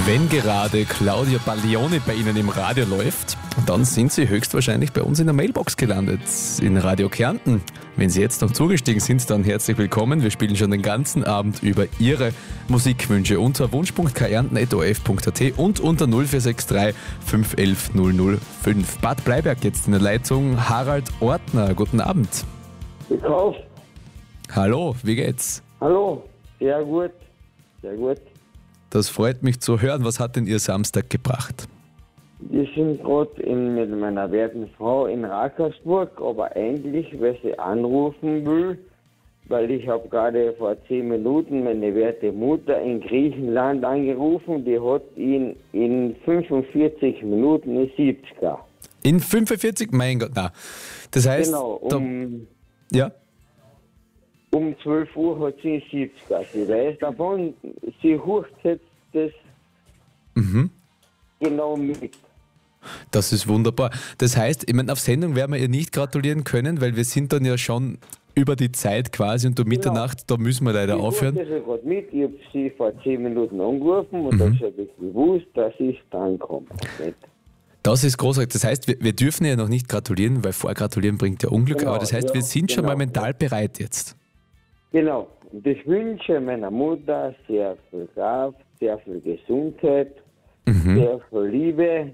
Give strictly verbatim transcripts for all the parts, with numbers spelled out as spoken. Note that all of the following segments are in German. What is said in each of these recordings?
Wenn gerade Claudia Baglioni bei Ihnen im Radio läuft, dann sind Sie höchstwahrscheinlich bei uns in der Mailbox gelandet, in Radio Kärnten. Wenn Sie jetzt noch zugestiegen sind, dann herzlich willkommen. Wir spielen schon den ganzen Abend über Ihre Musikwünsche unter wunsch punkt kärnten at o r f punkt a t und unter null vier sechs drei fünf eins eins null null fünf. Bad Bleiberg jetzt in der Leitung. Harald Ortner, guten Abend. Gekauft. Hallo, wie geht's? Hallo, sehr gut, sehr gut. Das freut mich zu hören. Was hat denn Ihr Samstag gebracht? Wir sind gerade mit meiner werten Frau in Rackersburg, aber eigentlich, weil sie anrufen will, weil ich habe gerade vor zehn Minuten meine werte Mutter in Griechenland angerufen, die hat ihn in fünfundvierzig Minuten eine siebziger. In fünfundvierzig? Mein Gott, na. Das heißt... Genau, um, da, ja? um zwölf Uhr hat sie einen siebziger. Sie weiß davon, sie hurcht jetzt das Mhm. genau mit. Das ist wunderbar. Das heißt, ich meine, auf Sendung werden wir ihr nicht gratulieren können, weil wir sind dann ja schon über die Zeit quasi und um Mitternacht, da müssen wir leider Ich aufhören. Ich das gerade mit, ich habe sie vor zehn Minuten angerufen und Mhm. dann habe ich gewusst, dass ich drankomme. Das ist großartig. Das heißt, wir, wir dürfen ihr noch nicht gratulieren, weil vorgratulieren bringt ja Unglück, Genau, aber das heißt, ja, wir sind schon genau. mal mental bereit jetzt. Genau. Und ich wünsche meiner Mutter sehr viel Kraft, sehr viel Gesundheit, Mhm. sehr viel Liebe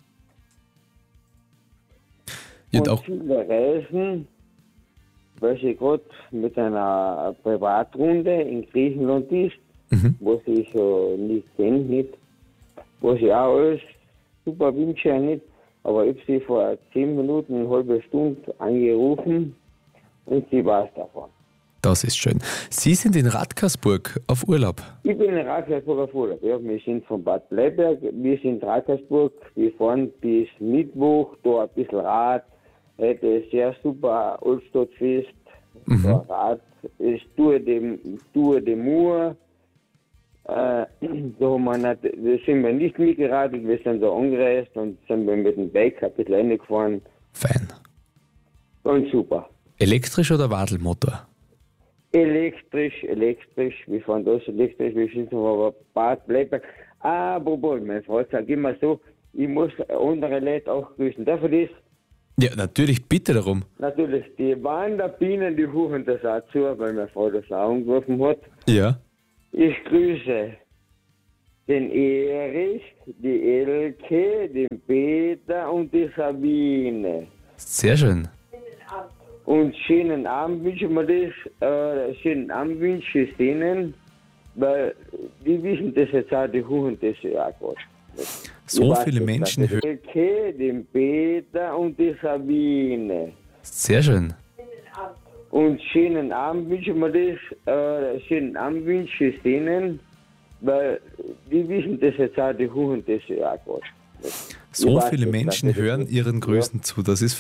Und und auch, viele Reisen, weil sie gerade mit einer Privatrunde in Griechenland ist, Mhm. wo sie schon nicht kennt, nicht, wo sie auch alles super wünsche, nicht. Aber ich habe sie vor zehn Minuten, eine halbe Stunde angerufen und sie weiß davon. das ist schön. Sie sind in Radkersburg auf Urlaub. Ich bin in Rackersburg auf Urlaub. Ja, wir sind von Bad Bleiberg, wir sind in Rackersburg, wir fahren bis Mittwoch, da ein bisschen Rad. Heute ist sehr super Altstadtfest. Mhm. Da Rad ist Tour de, Tour de Mur. Äh, da haben wir nicht, da sind wir nicht mitgeradelt, wir sind da angereist und sind wir mit dem Bike ein bisschen reingefahren. Fein. Ganz super. Elektrisch oder Wadelmotor? Elektrisch, elektrisch, wir fahren das elektrisch, wir sind aber Bad Bleiberg. Ah, Bobo, meine Frau sagt immer so, ich muss andere Leute auch grüßen. Darf ich das? Ja, natürlich, bitte darum. Natürlich, die Wanderbienen, die huchen das auch zu, weil meine Frau das auch angerufen hat. Ja. Ich grüße den Erich, die Elke, den Peter und die Sabine. Sehr schön. Und schönen Abend wünschen wir das, äh, schönen Abend wünsche ich denen, weil die wissen das jetzt auch, die huchen das ja auch gerade. So Ich weiß viele das Menschen nicht. hören. Elke, den Peter und die Sabine. Sehr schön. Und schönen Abend wünschen wir das, äh, schönen Abend wünsche ich denen, weil die wissen das jetzt auch, die huchen das ja auch gerade. So viele Menschen hören Ihren Grüßen zu. Das ist